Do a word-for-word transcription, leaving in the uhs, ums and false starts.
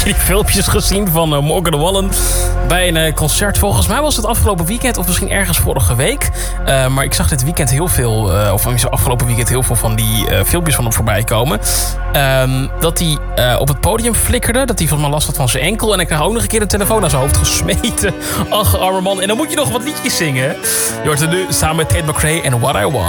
die filmpjes gezien van uh, Morgan Wallen bij een uh, concert. Volgens mij was het afgelopen weekend of misschien ergens vorige week. Uh, maar ik zag dit weekend heel veel, uh, of afgelopen weekend heel veel van die uh, filmpjes van hem voorbij komen. Um, dat hij uh, op het podium flikkerde. Dat hij volgens mij last had van zijn enkel. En hij kreeg ook nog een keer de telefoon naar zijn hoofd gesmeten. Ach, arme man. En dan moet je nog wat liedjes zingen. Je hoort er nu samen met Tate McRae en What I Want.